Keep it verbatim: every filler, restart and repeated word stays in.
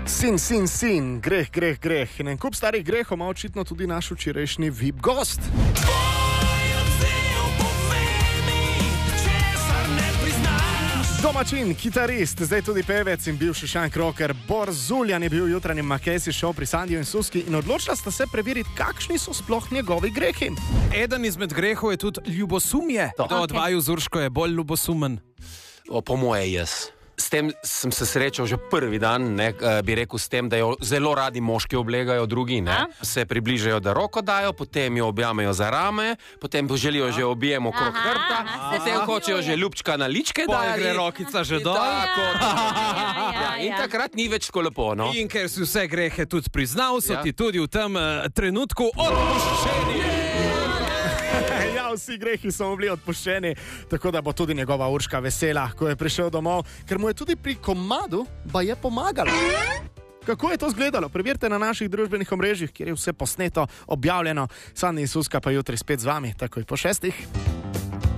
Sin, sin, sin, greh, greh, greh. In en kup starih grehov ima očitno tudi naš včerajšnji V I P gost. Domačin, kitarist, zdaj tudi pevec in bivši šank rocker Bor Zuljan je bil v jutranjem Makesi šov pri Sandiju in Suski in odločila sta se preveriti, kakšni so sploh njegovi grehi. Eden izmed grehov je tudi ljubosumje. Kdo Okay. od vaju z Urško je bolj ljubosumen? O, po moje jaz. S tem sem se srečal že prvi dan, ne, eh, bi rekel s tem, da jo zelo radi moški oblegajo, drugi ne. Se približajo, da roko dajo, potem jo objamejo za rame, potem želijo že obijem okrog hrbta, potem hočejo že ljubčka na ličke Pol dati. gre rokica že dol. Tako, ja, in takrat ni več tako lepo, no. In ker si vse grehe tudi priznal, so Ja. ti tudi v tem uh, trenutku odpuščeni. Ja, vsi grehi so mu bili odpuščeni, tako da bo tudi njegova Urška vesela, ko je prišel domov, ker mu je tudi pri komadu ba je pomagala. Kako je to izgledalo? Preverite na naših družbenih omrežjih, kjer je vse posneto, objavljeno. Sandi in Suska pa jutri spet z vami, takoj po šestih.